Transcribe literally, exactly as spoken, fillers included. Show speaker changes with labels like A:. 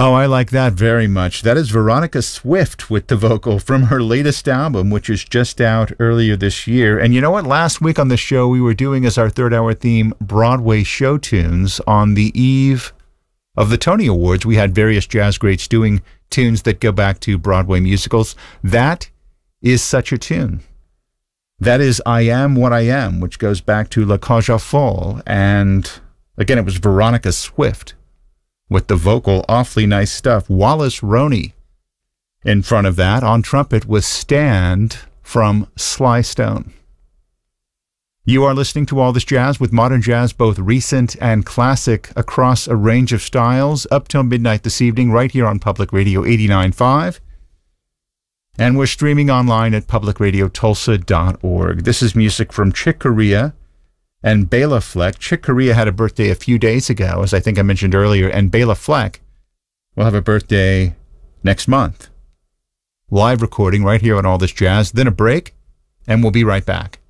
A: Oh, I like that very much. That is Veronica Swift with the vocal from her latest album, which is just out earlier this year. And you know what? Last week on the show, we were doing as our third hour theme Broadway show tunes. On the eve of the Tony Awards, we had various jazz greats doing tunes that go back to Broadway musicals. That is such a tune. That is I Am What I Am, which goes back to La Cage aux Folles. And again, it was Veronica Swift with the vocal. Awfully nice stuff. Wallace Roney in front of that. On trumpet was Stand from Sly Stone. You are listening to All This Jazz with modern jazz, both recent and classic, across a range of styles, up till midnight this evening, right here on Public Radio eighty-nine point five. And we're streaming online at public radio tulsa dot org. This is music from Chick Corea and Bela Fleck. Chick Corea had a birthday a few days ago, as I think I mentioned earlier, and Bela Fleck will have a birthday next month. Live recording right here on All This Jazz, then a break, and we'll be right back.